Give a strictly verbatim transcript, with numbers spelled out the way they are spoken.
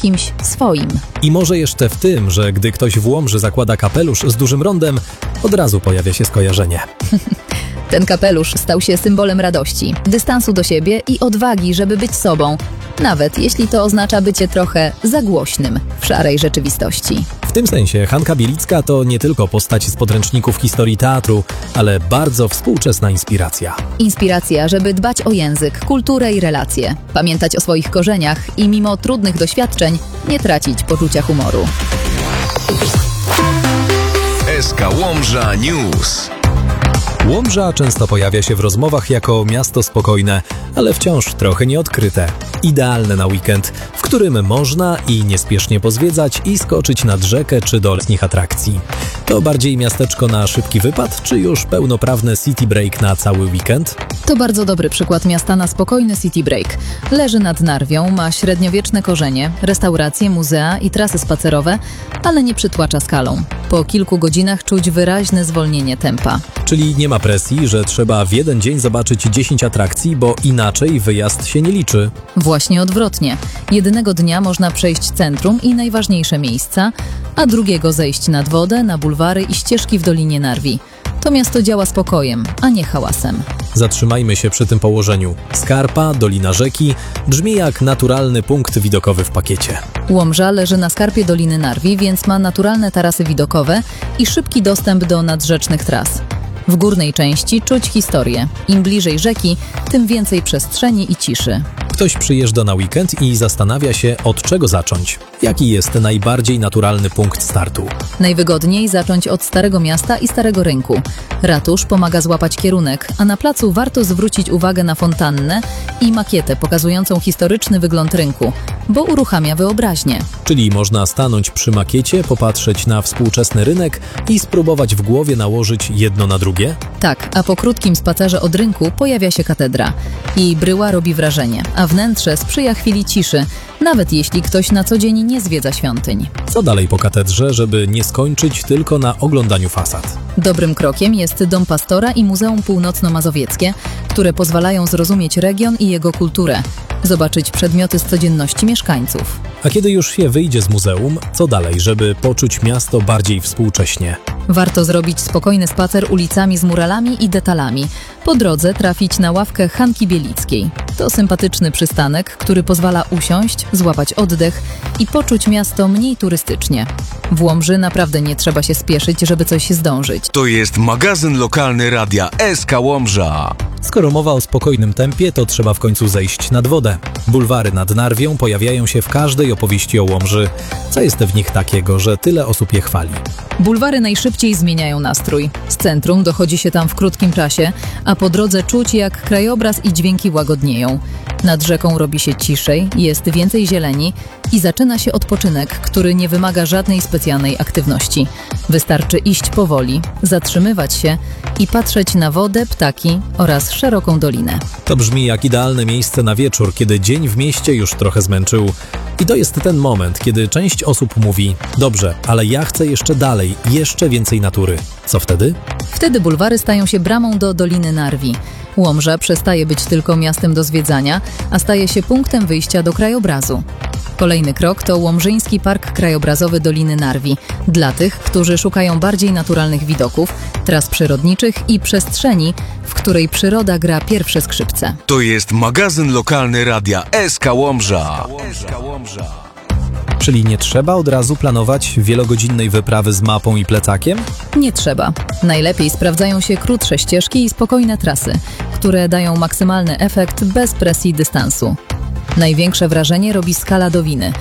kimś swoim. I może jeszcze w tym, że gdy ktoś w Łomży zakłada kapelusz z dużym rondem, od razu pojawia się skojarzenie. Ten kapelusz stał się symbolem radości, dystansu do siebie i odwagi, żeby być sobą, nawet jeśli to oznacza bycie trochę za głośnym w szarej rzeczywistości. W tym sensie Hanka Bielicka to nie tylko postać z podręczników historii teatru, ale bardzo współczesna inspiracja. Inspiracja, żeby dbać o język, kulturę i relacje, pamiętać o swoich korzeniach i mimo trudnych doświadczeń nie tracić poczucia humoru. S K Łomża News. Łomża często pojawia się w rozmowach jako miasto spokojne, ale wciąż trochę nieodkryte. Idealne na weekend, w którym można i niespiesznie pozwiedzać i skoczyć nad rzekę czy do letnich atrakcji. To bardziej miasteczko na szybki wypad, czy już pełnoprawne city break na cały weekend? To bardzo dobry przykład miasta na spokojny city break. Leży nad Narwią, ma średniowieczne korzenie, restauracje, muzea i trasy spacerowe, ale nie przytłacza skalą. Po kilku godzinach czuć wyraźne zwolnienie tempa. Czyli nie ma presji, że trzeba w jeden dzień zobaczyć dziesięć atrakcji, bo inaczej wyjazd się nie liczy. Właśnie odwrotnie. Jednego dnia można przejść centrum i najważniejsze miejsca, a drugiego zejść nad wodę, na bulwary i ścieżki w Dolinie Narwi. To miasto działa spokojem, a nie hałasem. Zatrzymajmy się przy tym położeniu. Skarpa, Dolina Rzeki brzmi jak naturalny punkt widokowy w pakiecie. Łomża leży na skarpie Doliny Narwi, więc ma naturalne tarasy widokowe i szybki dostęp do nadrzecznych tras. W górnej części czuć historię. Im bliżej rzeki, tym więcej przestrzeni i ciszy. Ktoś przyjeżdża na weekend i zastanawia się, od czego zacząć. Jaki jest najbardziej naturalny punkt startu? Najwygodniej zacząć od Starego Miasta i Starego Rynku. Ratusz pomaga złapać kierunek, a na placu warto zwrócić uwagę na fontannę i makietę pokazującą historyczny wygląd rynku, bo uruchamia wyobraźnię. Czyli można stanąć przy makiecie, popatrzeć na współczesny rynek i spróbować w głowie nałożyć jedno na drugie? Tak, a po krótkim spacerze od rynku pojawia się katedra. Jej bryła robi wrażenie, a wnętrze sprzyja chwili ciszy, nawet jeśli ktoś na co dzień nie zwiedza świątyń. Co dalej po katedrze, żeby nie skończyć tylko na oglądaniu fasad? Dobrym krokiem jest Dom Pastora i Muzeum Północno-Mazowieckie, które pozwalają zrozumieć region i jego kulturę, zobaczyć przedmioty z codzienności mieszkańców. A kiedy już się wyjdzie z muzeum, co dalej, żeby poczuć miasto bardziej współcześnie? Warto zrobić spokojny spacer ulicami z muralami i detalami. Po drodze trafić na ławkę Hanki Bielickiej. To sympatyczny przystanek, który pozwala usiąść, złapać oddech i poczuć miasto mniej turystycznie. W Łomży naprawdę nie trzeba się spieszyć, żeby coś zdążyć. To jest magazyn lokalny radia S K Łomża. Skoro mowa o spokojnym tempie, to trzeba w końcu zejść nad wodę. Bulwary nad Narwią pojawiają się w każdej opowieści o Łomży. Co jest w nich takiego, że tyle osób je chwali? Bulwary najszybciej zmieniają nastrój. Z centrum dochodzi się tam w krótkim czasie, a po drodze czuć, jak krajobraz i dźwięki łagodnieją. Nad rzeką robi się ciszej, jest więcej zieleni i zaczyna się odpoczynek, który nie wymaga żadnej specjalnej aktywności. Wystarczy iść powoli, zatrzymywać się i patrzeć na wodę, ptaki oraz szeroką dolinę. To brzmi jak idealne miejsce na wieczór, kiedy dzień w mieście już trochę zmęczył. I to jest ten moment, kiedy część osób mówi: dobrze, ale ja chcę jeszcze dalej, jeszcze więcej natury. Co wtedy? Wtedy bulwary stają się bramą do Doliny Narwi. Łomża przestaje być tylko miastem do zwiedzania, a staje się punktem wyjścia do krajobrazu. Kolejny krok to Łomżyński Park Krajobrazowy Doliny Narwi. Dla tych, którzy szukają bardziej naturalnych widoków, tras przyrodniczych i przestrzeni, w której przyroda gra pierwsze skrzypce. To jest magazyn lokalny radia S K Łomża. Czyli nie trzeba od razu planować wielogodzinnej wyprawy z mapą i plecakiem? Nie trzeba. Najlepiej sprawdzają się krótsze ścieżki i spokojne trasy, które dają maksymalny efekt bez presji dystansu. Największe wrażenie robi skala Dowiny.